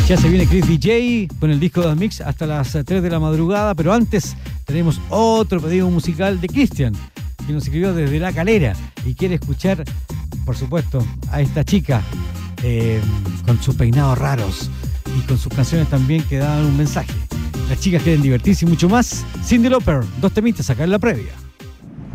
Ya se viene Chris DJ con el disco de Mix hasta las 3 de la madrugada, pero antes tenemos otro pedido musical de Cristian, que nos escribió desde La Calera y quiere escuchar, por supuesto, a esta chica con sus peinados raros y con sus canciones también que daban un mensaje. Las chicas quieren divertirse y mucho más. Cyndi Lauper, 2 temitas acá en la previa.